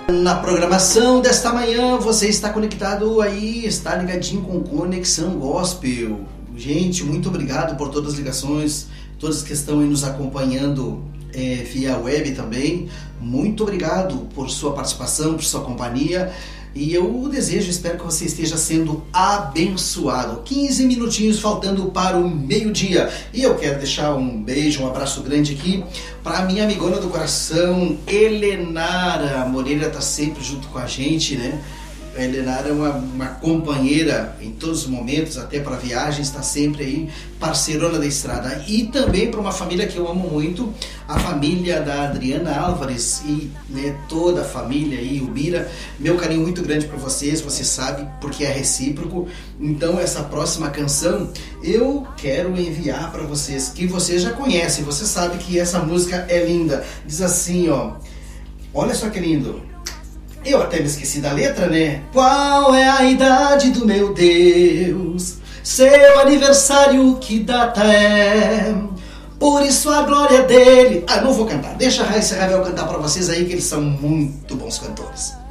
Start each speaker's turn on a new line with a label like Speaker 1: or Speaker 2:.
Speaker 1: Na programação desta manhã, você está conectado aí, está ligadinho com Conexão Gospel. Gente, muito obrigado por todas as ligações, todos que estão aí nos acompanhando via web também. Muito obrigado por sua participação, por sua companhia. E eu espero que você esteja sendo abençoado. 15 minutinhos faltando para o meio-dia. E eu quero deixar um beijo, um abraço grande aqui para minha amigona do coração, Helenara Moreira, está sempre junto com a gente, né? A Helenara é uma companheira em todos os momentos, até para viagens, está sempre aí, parceirona da estrada. E também para uma família que eu amo muito, a família da Adriana Álvares e toda a família aí, o Bira. Meu carinho muito grande para vocês, você sabe, porque é recíproco. Então essa próxima canção eu quero enviar para vocês, que vocês já conhecem, você sabe que essa música é linda. Diz assim, ó, olha só que lindo. Eu até me esqueci da letra, né? Qual é a idade do meu Deus? Seu aniversário, que data é? Por isso a glória dele... não vou cantar. Deixa a Raíssa e Ravel cantar pra vocês aí, que eles são muito bons cantores.